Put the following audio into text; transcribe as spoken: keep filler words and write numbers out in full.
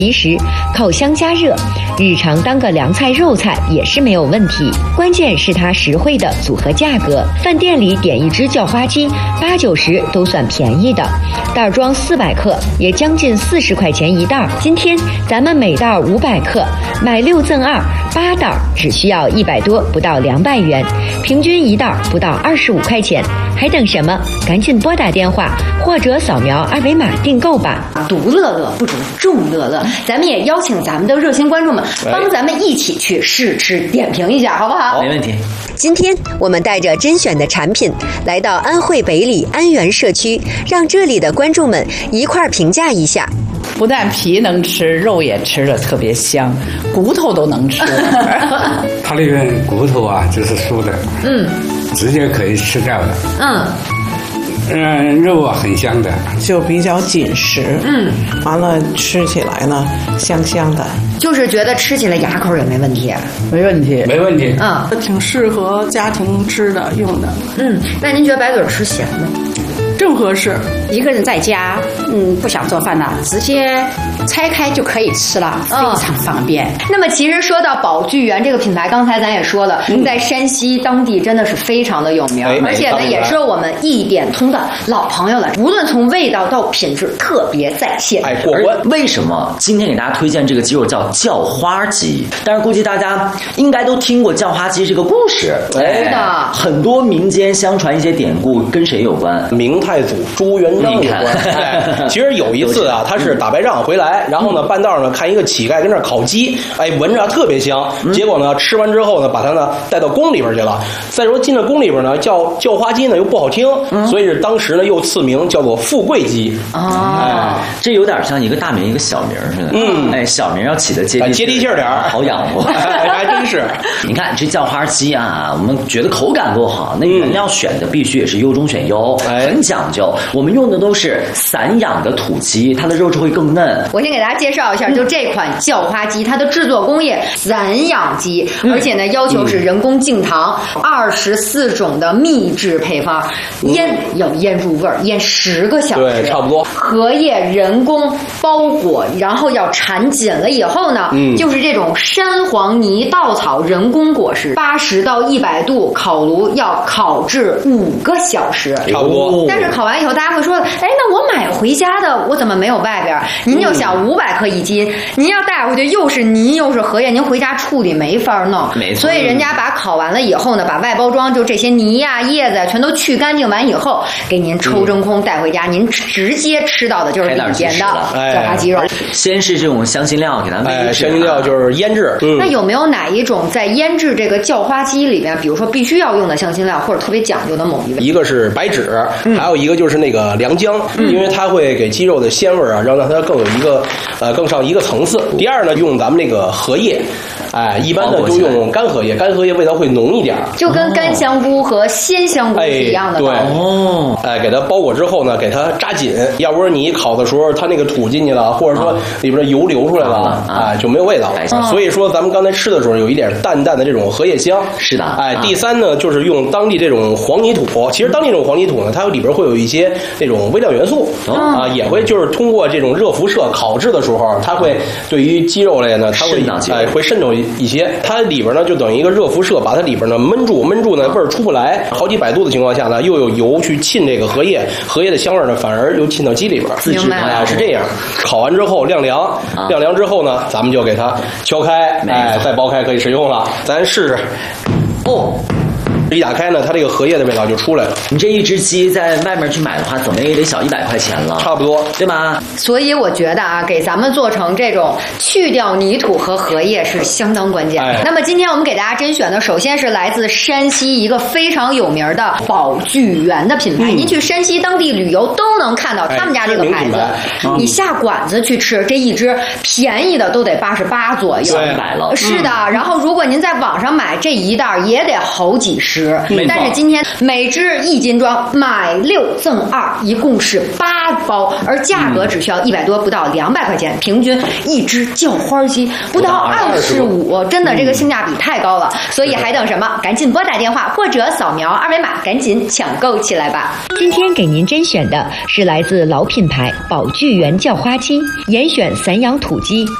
其实烤箱加热，日常当个凉菜肉菜也是没有问题。关键是它实惠的组合价格，饭店里点一只叫花鸡八九十都算便宜的，袋装四百克也将近四十块钱一袋。今天咱们每袋五百克，买六赠二，八袋只需要一百多，不到两百元，平均一袋不到二十五块钱。还等什么？赶紧拨打电话或者扫描二维码订购吧。 独乐乐不如众乐乐，咱们也邀请咱们的热心观众们帮咱们一起去试吃点评一下，好不好？ 没问题。 今天我们带着甄选的产品来到安徽北里安源社区，让这里的观众们一块评价一下。 不但皮能吃，肉也吃得特别香，骨头都能吃。 它那个骨头啊，就是酥的，嗯，直接可以吃掉的，嗯。嗯，肉啊很香的， 就比较紧实，嗯，完了吃起来呢香香的， 就是觉得吃起来牙口也没问题， 没问题， 没问题， 嗯，挺适合家庭吃的用的， 嗯，那您觉得白嘴吃咸吗？ 正合适。 一个人在家，嗯，不想做饭了，直接拆开就可以吃了，非常方便。 嗯、那么，其实说到宝聚源这个品牌，刚才咱也说了，嗯、在山西当地真的是非常的有名，哎、而且呢，也是我们一点通的老朋友了。无论从味道到品质，特别在线。 哎，过关。为什么今天给大家推荐这个鸡肉叫叫花鸡？但是估计大家应该都听过叫花鸡这个故事， 哎，是的， 很多民间相传一些典故，跟谁有关？ 明太祖朱元璋有关。哎，其实有一次啊，他是打败仗回来，然后呢，半道呢看一个乞丐跟那儿烤鸡，哎，闻着特别香。结果呢，吃完之后呢，把他呢带到宫里边去了。再说进了宫里边呢，叫叫花鸡呢又不好听，所以是当时呢又赐名叫做富贵鸡。 哦，这有点像一个大名一个小名似的。嗯，哎，小名要起的接地接地气点儿， 好养活。 还真是。 你看这叫花鸡啊，我们觉得口感够好，那原料选的必须也是优中选优，很讲究。我们用的都是散养的土鸡，它的肉质会更嫩。 我先给大家介绍一下，就这款叫花鸡，它的制作工业散养鸡，而且呢要求是人工净糖，二十四种的秘制配方，腌要腌入味儿，腌十个小时， 对，差不多。 荷叶人工包裹，然后要缠紧了以后呢，嗯，就是这种山黄泥稻草人工果实，八十到一百度烤炉要烤制五个小时， 差不多。 但是烤完以后，大家会说，哎，那我买回家的，我怎么没有外边？您就想五百克一斤，您要带回去又是泥又是荷叶，您回家处理没法弄。 没错。 所以人家把烤完了以后呢，把外包装就这些泥呀、叶子呀全都去干净完以后，给您抽真空带回家，您直接吃到的就是里边的叫花鸡肉。 先是这种香辛料给它煨制， 香辛料就是腌制。 那有没有哪一种在腌制这个叫花鸡里面，比如说必须要用的香辛料，或者特别讲究的某一味？ 一个是白芷，还有一个就是那个良姜，因为它会给鸡肉的鲜味啊，让它更有一个呃更上一个层次。第二呢，用咱们那个荷叶，哎，一般呢就用干荷叶，干荷叶味道会浓一点， 就跟干香菇和鲜香菇是一样的。 对，哦，哎，给它包裹之后呢，给它扎紧，要不然你烤的时候它那个土进去了，或者说里边的油流出来了，哎，就没有味道。所以说咱们刚才吃的时候有一点淡淡的这种荷叶香。 是的， 哎，第三呢就是用当地这种黄泥土，其实当地这种黄泥土呢，它里边会有一些那种微量元素啊，也会就是通过这种热辐射烤制的时候，它会对于鸡肉类呢，它会哎会渗透一些，它里边呢就等于一个热辐射把它里边呢焖住，焖住呢味儿出不来，好几百度的情况下呢，又有油去浸这个荷叶，荷叶的香味呢反而又浸到鸡里边。 明白了，是这样。烤完之后晾凉，晾凉之后呢，咱们就给它敲开，哎，再剥开可以食用了。咱试试。哦。一打开呢，它这个荷叶的味道就出来了。 你这一只鸡在外面去买的话，怎么也得小一百块钱了， 差不多， 对吧？ 所以我觉得啊，给咱们做成这种去掉泥土和荷叶是相当关键的。哎、那么今天我们给大家甄选的，首先是来自山西一个非常有名的宝聚源的品牌。嗯、您去山西当地旅游都能看到他们家这个牌子。哎嗯、你下馆子去吃，这一只便宜的都得八十八左右， 三百了。 是的，然后如果您在网上买这一袋，也得好几十。 十，但是今天每只一斤装，买六赠二，一共是八包，而价格只需要一百多，不到两百块钱，平均一只叫花鸡不到二十五，真的这个性价比太高了，所以还等什么？赶紧拨打电话或者扫描二维码，赶紧抢购起来吧！ 今天给您甄选的是来自老品牌宝聚源叫花鸡，严选散养土鸡。